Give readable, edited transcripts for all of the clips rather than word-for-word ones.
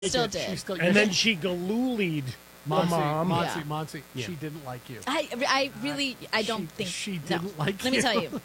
Still did. And then she galoolied my mom. Monty, Yeah. she didn't like you. I really don't think she didn't like Let you. me tell you.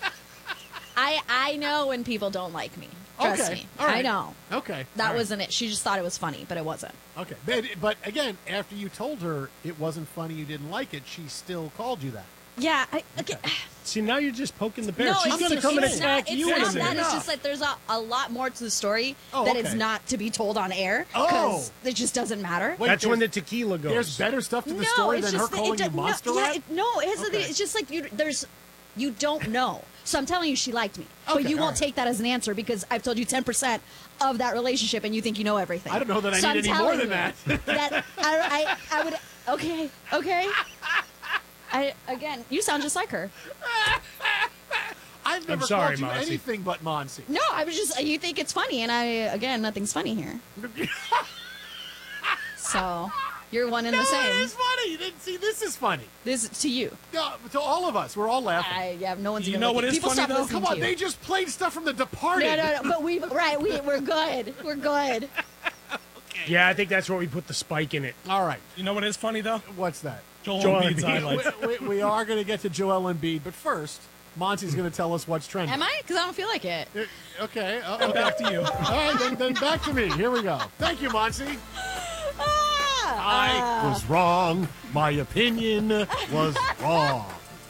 I know when people don't like me. Trust Okay. me. All right. I know. Okay. That All right. wasn't it. She just thought it was funny, but it wasn't. Okay. But again, after you told her it wasn't funny, you didn't like it, she still called you that. Yeah. See, now you're just poking the bear. No, She's it's going to come and it's attack not, you it's in a not that. minute. It's just like there's a lot more to the story Oh, that okay. is not to be told on air Oh. because it just doesn't matter. Wait, That's when the there's- tequila goes. There's better stuff to the No, story it's than her just that calling you it monster no, rat? It's Okay. it's just like you don't know. So I'm telling you, she liked me, but Okay, you all won't right. take that as an answer because I've told you 10% of that relationship, and you think you know everything. I don't know that I So need I'm any more telling than you that. I would. Okay. Again, you sound just like her. I've never sorry, called you Monty. anything but Monty. No, I was just. You think it's funny, and nothing's funny here. So you're one and the No, same. it is funny. You didn't see this is funny. This to you. No, to all of us, we're all laughing. No one's. You gonna know look what at- is People funny, stop though? listening Come on, to you. they just played stuff from The Departed. No, but we're good. We're good. Yeah, I think that's where we put the spike in it. All right, You know what is funny, though? what's that? Joel Joel Embiid's Embiid. highlights. We are going to get to Joel Embiid, but first, Monty's going to tell us what's trending. Am I? Because I don't feel like it. Okay. Back to you. All right, then back to me. Here we go. Thank you, Monty. I was wrong. My opinion was wrong.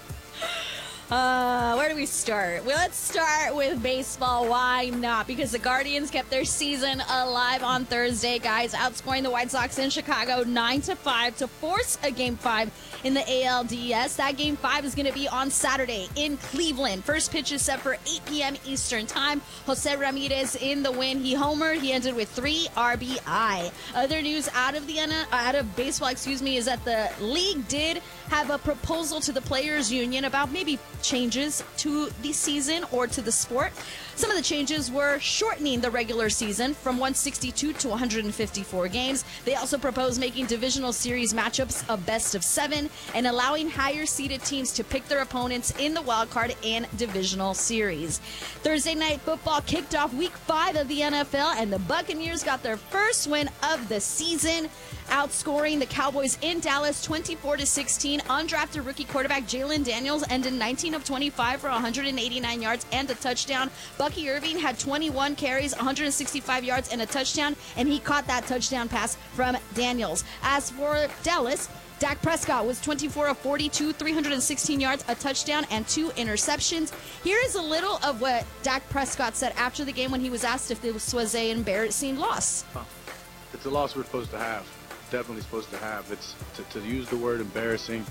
Where do we start? Well, let's start with baseball. Why not? Because the Guardians kept their season alive on Thursday, guys, outscoring the White Sox in Chicago 9-5 to force a Game 5 in the ALDS. That Game 5 is going to be on Saturday in Cleveland. First pitch is set for 8 p.m. Eastern Time. Jose Ramirez in the win. He homered. He ended with 3 RBI. Other news out of baseball, is that the league did have a proposal to the Players Union about maybe changes to the season or to the sport. Some of the changes were shortening the regular season from 162 to 154 games. They also proposed making divisional series matchups a best of 7 and allowing higher seeded teams to pick their opponents in the wild card and divisional series. Thursday night football kicked off week 5 of the NFL, and the Buccaneers got their first win of the season, outscoring the Cowboys in Dallas 24-16. Undrafted rookie quarterback Jalen Daniels ended 19 of 25 for 189 yards and a touchdown. Bucky Irving had 21 carries, 165 yards, and a touchdown, and he caught that touchdown pass from Daniels. As for Dallas, Dak Prescott was 24 of 42, 316 yards, a touchdown, and 2 interceptions. Here is a little of what Dak Prescott said after the game when he was asked if this was an embarrassing loss. It's a loss we're supposed to have. Definitely supposed to have. It's to use the word embarrassing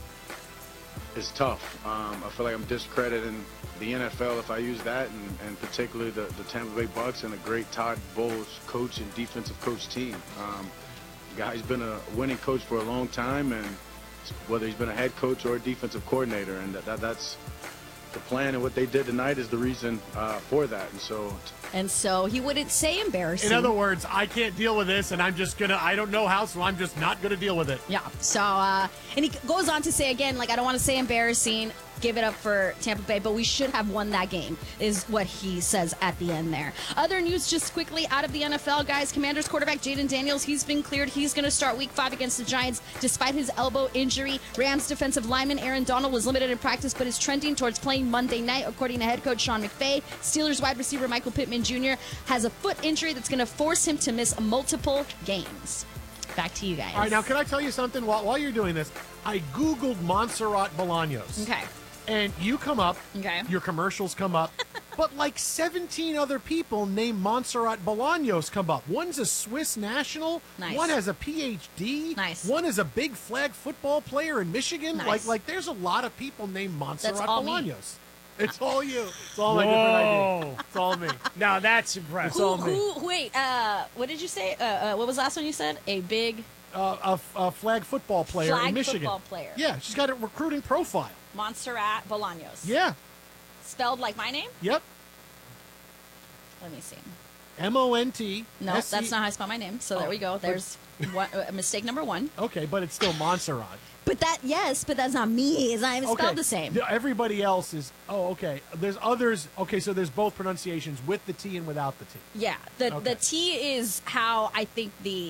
is tough. I feel like I'm discrediting the NFL if I use that, and particularly the Tampa Bay Bucks and a great Todd Bowles coach and defensive coach team. The guy's been a winning coach for a long time, and whether he's been a head coach or a defensive coordinator, and that's the plan, and what they did tonight is the reason for that. And so he wouldn't say embarrassing. In other words, I can't deal with this, and I don't know how, so I'm just not going to deal with it. Yeah. So, and he goes on to say again, I don't want to say embarrassing, give it up for Tampa Bay, but we should have won that game, is what he says at the end there. Other news just quickly out of the NFL, guys. Commanders quarterback Jaden Daniels, he's been cleared. He's going to start week 5 against the Giants despite his elbow injury. Rams defensive lineman Aaron Donald was limited in practice, but is trending towards playing Monday night, according to head coach Sean McVay. Steelers wide receiver Michael Pittman Jr. has a foot injury that's going to force him to miss multiple games. Back to you guys. All right, now, can I tell you something? While you're doing this, I Googled Montserrat Bolaños. Okay. And you come up, Okay. your commercials come up, but like 17 other people named Montserrat Bolaños come up. One's a Swiss national. Nice. One has a PhD. Nice. One is a big flag football player in Michigan. Nice. Like there's a lot of people named Montserrat all me. Bolaños. It's all you. It's all my different ideas. Whoa. It's all me. Now that's impressive. Wait, what did you say? What was the last one you said? A big A flag football player in Michigan. football player. Yeah, she's got a recruiting profile. Montserrat Bolaños. Yeah. Spelled like my name? Yep. Let me see. M-O-N-T. No, that's not how I spell my name. So there we go. There's mistake number one. Okay, but it's still Montserrat. But that's not me. It's not even spelled the same. Everybody else is. Oh, okay. There's others. Okay, so there's both pronunciations with the T and without the T. Yeah, the T is how I think the